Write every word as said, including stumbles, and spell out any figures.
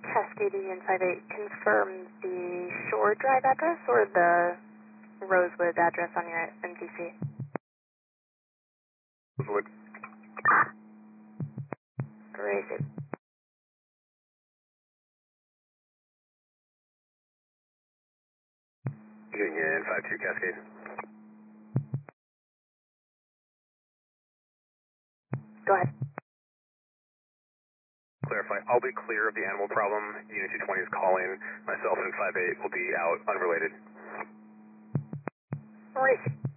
Cascade Union five eight, confirm the Shore Drive address or the Rosewood address on your M T C? Rosewood. Great. Union five two Cascade. Go ahead. Clarify, I'll be clear of the animal problem. Unit two twenty is calling. Myself and five eight will be out unrelated. Maurice.